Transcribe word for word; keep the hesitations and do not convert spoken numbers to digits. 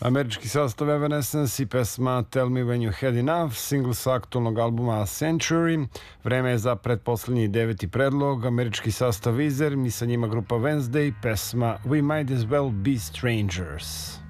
Američki sastav Evanescence i pesma Tell Me When You Had Enough, singl sa aktualnog albuma Century. Vreme je za pretposlednji deveti predlog, američki sastav Weezer, mi sa njima grupa Wednesday, pesma We Might As Well Be Strangers.